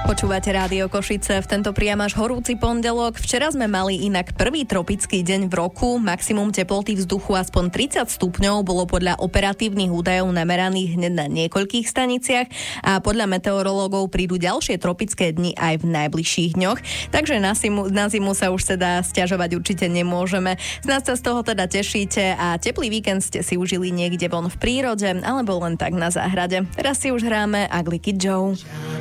Počúvate Rádio Košice, v tento priam až horúci pondelok. Včera sme mali inak prvý tropický deň v roku. Maximum teploty vzduchu aspoň 30 stupňov bolo podľa operatívnych údajov nameraných hneď na niekoľkých staniciach a podľa meteorológov prídu ďalšie tropické dni aj v najbližších dňoch. Takže na zimu sa už teda sťažovať určite nemôžeme. Snáď sa z toho teda tešíte a teplý víkend ste si užili niekde von v prírode alebo len tak na záhrade. Teraz si už hráme Ugly Kid Joe.